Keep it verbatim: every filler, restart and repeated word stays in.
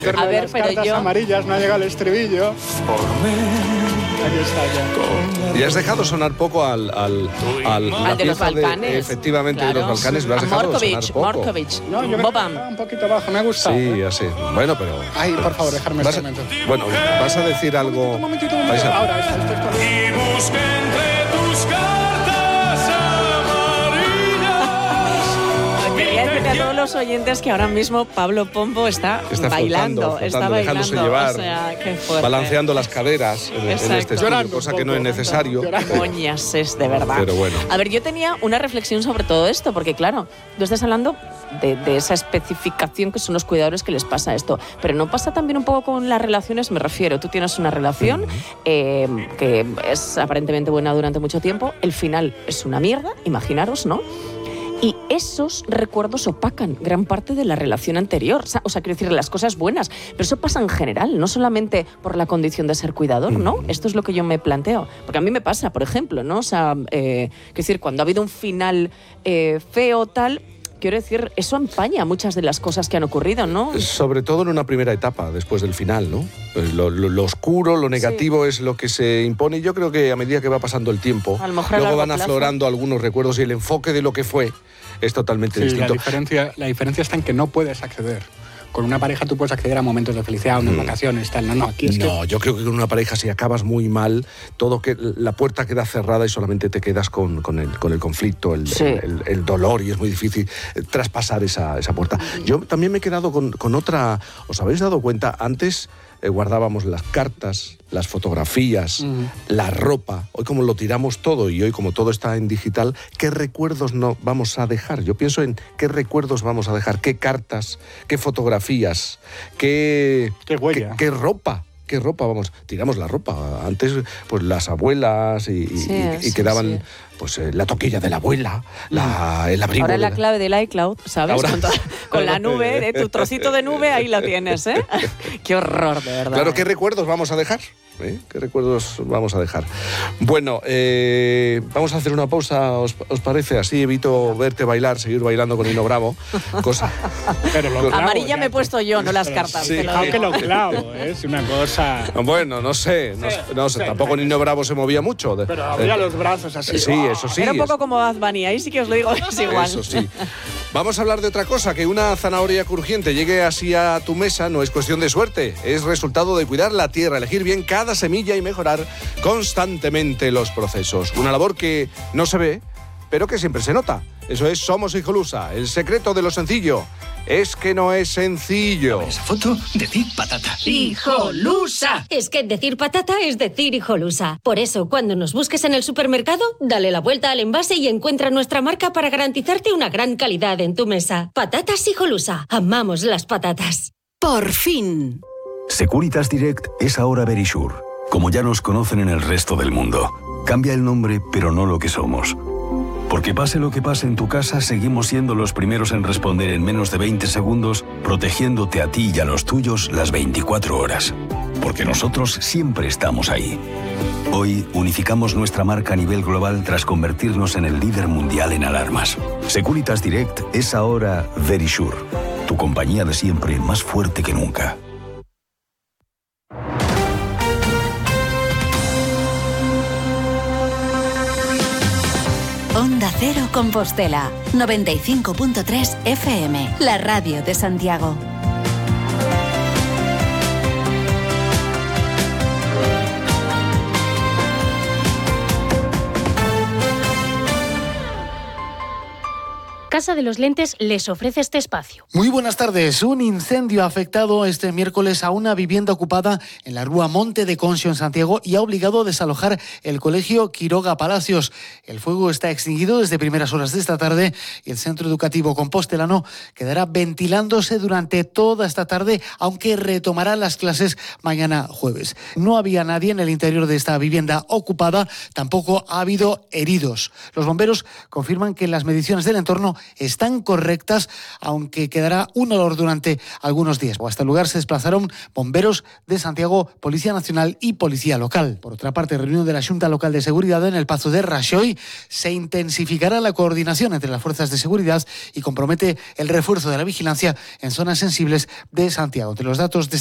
A ver, las pero cartas yo... amarillas, no ha llegado el estribillo. Aquí está ya. Y has dejado sonar poco al... Al, al, al de los Balcanes. De, efectivamente, claro. de los Balcanes lo has a dejado Morkovic, sonar poco. Morkovic. No, yo me Boban. un poquito bajo, me ha gustado. Sí, ¿eh? así. Bueno, pero... Ay, por favor, dejarme vas este a, momento. Bueno, vas a decir algo... Un momentito, un momentito. A... Ahora, esto, esto, esto. Y busca entre tus cartas amarillas. Quería decirle a todos los oyentes que ahora mismo Pablo Pombo está, está bailando, flotando, está flotando, bailando, dejándose llevar, o sea, qué fuerte. balanceando las caderas en, en este estudio, Llorando cosa un que no es poco, necesario. llorando. Moñas es de verdad. Pero bueno. A ver, yo tenía una reflexión sobre todo esto, porque claro, tú estás hablando de, de esa especificación que son los cuidadores que les pasa esto, pero no pasa también un poco con las relaciones, me refiero, tú tienes una relación eh, que es aparentemente buena durante mucho tiempo, el final es una mierda, imaginaros, ¿no? Y esos recuerdos opacan gran parte de la relación anterior. O sea, o sea, quiero decir, las cosas buenas. Pero eso pasa en general, no solamente por la condición de ser cuidador, ¿no? Esto es lo que yo me planteo. Porque a mí me pasa, por ejemplo, ¿no? O sea, eh, quiero decir, cuando ha habido un final eh, feo, tal... Quiero decir, eso empaña muchas de las cosas que han ocurrido, ¿no? Sobre todo en una primera etapa, después del final, ¿no? Lo, lo, lo oscuro, lo negativo sí. es lo que se impone. Y yo creo que a medida que va pasando el tiempo, a lo mejor luego van plazo. aflorando algunos recuerdos y el enfoque de lo que fue es totalmente sí, distinto. La diferencia, la diferencia está en que no puedes acceder. Con una pareja tú puedes acceder a momentos de felicidad, unas mm. vacaciones, tal. No, no, aquí es no que... yo creo que con una pareja si acabas muy mal, todo que la puerta queda cerrada y solamente te quedas con, con, el, con el conflicto, el, sí. el, el, el dolor, y es muy difícil traspasar esa, esa puerta. Mm. Yo también me he quedado con, con otra... ¿Os habéis dado cuenta? Antes eh, guardábamos las cartas, las fotografías, mm. la ropa. Hoy como lo tiramos todo y hoy como todo está en digital, ¿qué recuerdos no vamos a dejar? Yo pienso en qué recuerdos vamos a dejar, qué cartas, qué fotografías, qué, qué, huella. qué, qué ropa. ¿Qué ropa? Vamos, tiramos la ropa. Antes, pues las abuelas y, sí, y, y sí, quedaban sí. pues eh, la toquilla de la abuela, la, el abrigo. Ahora de la, la clave del iCloud, ¿sabes? Ahora... Con, to- con la nube, ¿eh? Tu trocito de nube, ahí lo tienes, ¿eh? Qué horror, de verdad. Claro, ¿qué recuerdos vamos a dejar? ¿Eh? ¿Qué recuerdos vamos a dejar? Bueno, eh, vamos a hacer una pausa, ¿os, os parece? Así evito verte bailar, seguir bailando con Hino Bravo. Cosa... Pero lo clavo, Amarilla me he puesto yo, no las cartas. Sí, aunque lo clavo, ¿eh? Es una cosa... Bueno, no sé, no, sí, no sé, sí, tampoco Nino Bravo se movía mucho. Pero abría eh, los brazos así. Sí, oh, eso sí. Era un poco como Bad Bunny, ahí sí que os lo digo, es igual. Eso sí. Vamos a hablar de otra cosa, que una zanahoria crujiente llegue así a tu mesa no es cuestión de suerte, es resultado de cuidar la tierra, elegir bien cada semilla y mejorar constantemente los procesos. Una labor que no se ve, pero que siempre se nota. Eso es Somos Hijolusa. El secreto de lo sencillo es que no es sencillo. Esa foto, decir patata. ¡Hijolusa! Es que decir patata es decir hijolusa. Por eso, cuando nos busques en el supermercado, dale la vuelta al envase y encuentra nuestra marca para garantizarte una gran calidad en tu mesa. Patatas Hijolusa. Amamos las patatas. Por fin. Securitas Direct es ahora Verisure. Como ya nos conocen en el resto del mundo. Cambia el nombre, pero no lo que somos. Porque pase lo que pase en tu casa, seguimos siendo los primeros en responder en menos de veinte segundos, protegiéndote a ti y a los tuyos las veinticuatro horas. Porque nosotros siempre estamos ahí. Hoy unificamos nuestra marca a nivel global tras convertirnos en el líder mundial en alarmas. Securitas Direct es ahora Verisure. Tu compañía de siempre más fuerte que nunca. Onda Cero Compostela, noventa y cinco punto tres F M, la radio de Santiago. Casa de los Lentes les ofrece este espacio. Muy buenas tardes. Un incendio ha afectado este miércoles a una vivienda ocupada en la rúa Monte de Concio en Santiago y ha obligado a desalojar el colegio Quiroga Palacios. El fuego está extinguido desde primeras horas de esta tarde y el centro educativo compostelano quedará ventilándose durante toda esta tarde, aunque retomará las clases mañana jueves. No había nadie en el interior de esta vivienda ocupada, tampoco ha habido heridos. Los bomberos confirman que las mediciones del entorno están correctas, aunque quedará un olor durante algunos días. A este lugar se desplazaron bomberos de Santiago, Policía Nacional y Policía Local. Por otra parte, reunión de la Junta Local de Seguridad en el Pazo de Raxoi. Se intensificará la coordinación entre las fuerzas de seguridad y compromete el refuerzo de la vigilancia en zonas sensibles de Santiago. De los datos de